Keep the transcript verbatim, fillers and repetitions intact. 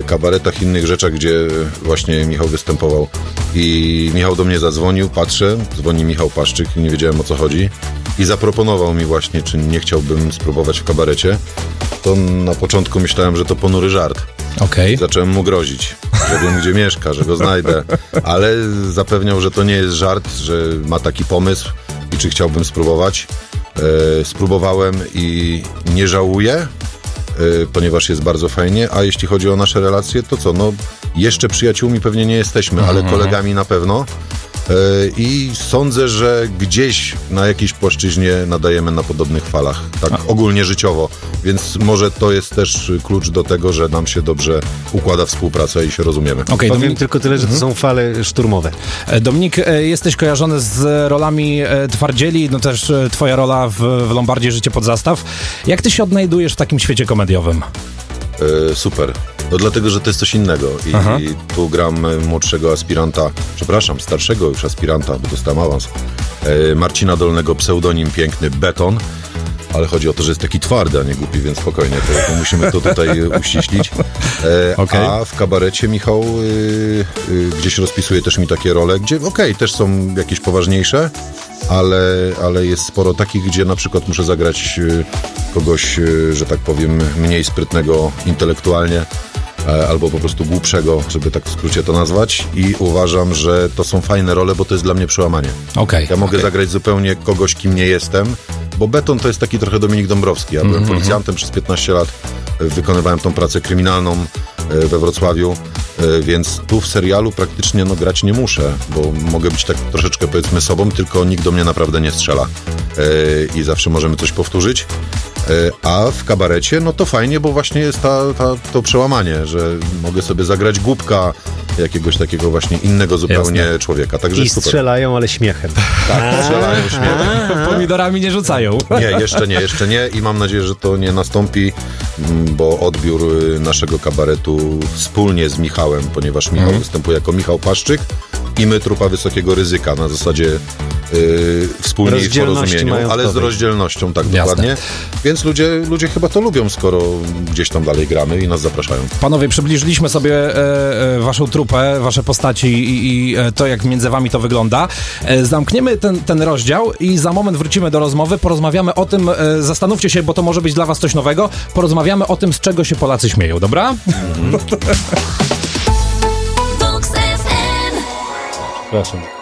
kabaretach, innych rzeczach, gdzie właśnie Michał występował. I Michał do mnie zadzwonił, patrzę, dzwoni Michał Paszczyk, nie wiedziałem o co chodzi. I zaproponował mi właśnie, czy nie chciałbym spróbować w kabarecie. To na początku myślałem, że to ponury żart. Okay. Zacząłem mu grozić, że wiem, gdzie mieszka, że go znajdę. Ale zapewniał, że to nie jest żart, że ma taki pomysł i czy chciałbym spróbować. E, spróbowałem i nie żałuję, e, ponieważ jest bardzo fajnie. A jeśli chodzi o nasze relacje, to co? No, jeszcze przyjaciółmi pewnie nie jesteśmy, ale mm-hmm. kolegami na pewno. I sądzę, że gdzieś na jakiejś płaszczyźnie nadajemy na podobnych falach, tak A. ogólnie życiowo, więc może to jest też klucz do tego, że nam się dobrze układa współpraca i się rozumiemy. Okay, Powiem Dominik... tylko tyle, że to mhm. są fale szturmowe. Dominik, jesteś kojarzony z rolami twardzieli, no też twoja rola w, w Lombardzie Życie pod zastaw. Jak ty się odnajdujesz w takim świecie komediowym? E, super. No dlatego, że to jest coś innego i, i tu gram młodszego aspiranta, przepraszam, starszego już aspiranta, bo dostałem awans, e, Marcina Dolnego, pseudonim piękny Beton, ale chodzi o to, że jest taki twardy, a nie głupi, więc spokojnie, to, to musimy to tutaj uściślić. E, okay. A w kabarecie Michał y, y, gdzieś rozpisuje też mi takie role, gdzie okej, okay, też są jakieś poważniejsze, ale, ale jest sporo takich, gdzie na przykład muszę zagrać y, kogoś, y, że tak powiem, mniej sprytnego intelektualnie, albo po prostu głupszego, żeby tak w skrócie to nazwać, i uważam, że to są fajne role, bo to jest dla mnie przełamanie. Okay, ja mogę okay. zagrać zupełnie kogoś, kim nie jestem, bo Beton to jest taki trochę Dominik Dąbrowski. Ja byłem mm-hmm. policjantem przez piętnaście lat, wykonywałem tą pracę kryminalną we Wrocławiu, więc tu w serialu praktycznie no, grać nie muszę, bo mogę być tak troszeczkę, powiedzmy, sobą, tylko nikt do mnie naprawdę nie strzela i zawsze możemy coś powtórzyć. A w kabarecie, no to fajnie, bo właśnie jest ta, ta, to przełamanie, że mogę sobie zagrać głupka, jakiegoś takiego właśnie innego zupełnie Jasne. człowieka. Także I super. Strzelają, ale śmiechem. Tak, strzelają śmiechem. Pomidorami nie rzucają. Nie, jeszcze nie, jeszcze nie i mam nadzieję, że to nie nastąpi, bo odbiór naszego kabaretu wspólnie z Michałem, ponieważ Michał mm. występuje jako Michał Paszczyk i my Trupa Wysokiego Ryzyka, na zasadzie yy, wspólnie i w porozumieniu, ale z rozdzielnością, tak Jasne. dokładnie. Więc ludzie, ludzie chyba to lubią, skoro gdzieś tam dalej gramy i nas zapraszają. Panowie, przybliżyliśmy sobie e, e, waszą trupę, wasze postaci i, i e, to, jak między wami to wygląda. E, zamkniemy ten, ten rozdział i za moment wrócimy do rozmowy, porozmawiamy o tym, e, zastanówcie się, bo to może być dla was coś nowego, porozmawiamy o tym, z czego się Polacy śmieją, dobra? Mhm. Proszę.